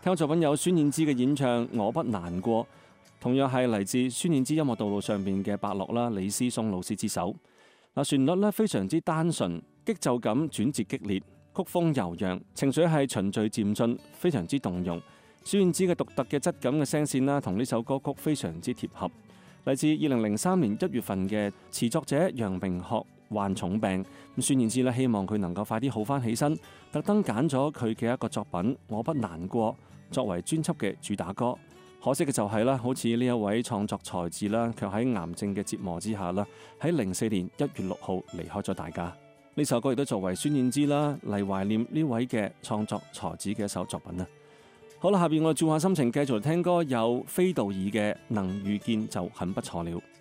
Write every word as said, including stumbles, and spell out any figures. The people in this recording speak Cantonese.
聽過作品有孫燕姿嘅演唱《我不難過》，同樣係嚟自孫燕姿音樂道路上面嘅伯樂啦，李思松老師之手。嗱，旋律咧非常之單純，激奏感轉折激烈，曲風悠揚，情緒係循序漸進，非常之動容。孫燕姿嘅獨特嘅質感嘅聲線啦，同呢首歌曲非常之貼合。嚟自二零零三年一月份嘅詞作者楊明學患重病，咁孫燕姿咧希望佢能夠快啲好翻起身，特登揀咗佢嘅一個作品《我不難過》作為專輯嘅主打歌。可惜嘅就係啦，好似呢一位創作才子啦，卻喺癌症嘅折磨之下啦，喺零四年一月六號離開咗大家。呢首歌亦都作為孫燕姿啦嚟懷念呢位嘅創作才子嘅一首作品啦。好啦，下邊我哋轉下心情，繼續嚟聽歌，有非道爾嘅《能遇見就很不錯了》。